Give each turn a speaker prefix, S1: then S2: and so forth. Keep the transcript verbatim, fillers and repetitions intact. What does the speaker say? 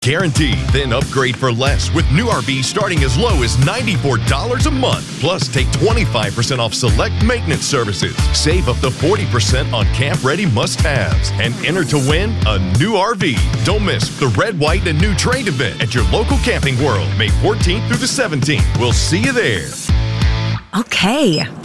S1: Guaranteed, then upgrade for less with new R Vs starting as low as ninety-four dollars a month. Plus, take twenty-five percent off select maintenance services. Save up to forty percent on camp-ready must-haves. And enter to win a new R V. Don't miss the Red, White, and New Trade event at your local Camping World, May fourteenth through the seventeenth. We'll see you there.
S2: Okay.